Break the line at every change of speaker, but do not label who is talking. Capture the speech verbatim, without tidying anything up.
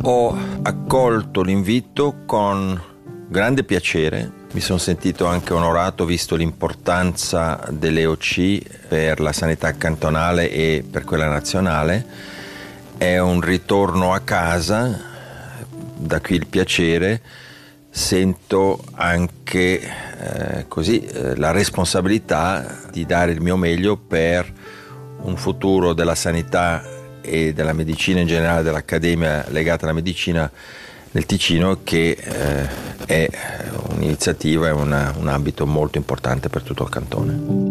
Ho accolto l'invito con grande piacere, mi sono sentito anche onorato visto l'importanza dell'E O C per la sanità cantonale e per quella nazionale. È un ritorno a casa, da qui il piacere. Sento anche eh, così eh, la responsabilità di dare il mio meglio per un futuro della sanità e della medicina in generale, dell'Accademia legata alla medicina nel Ticino, che eh, è un'iniziativa e una, un ambito molto importante per tutto il cantone.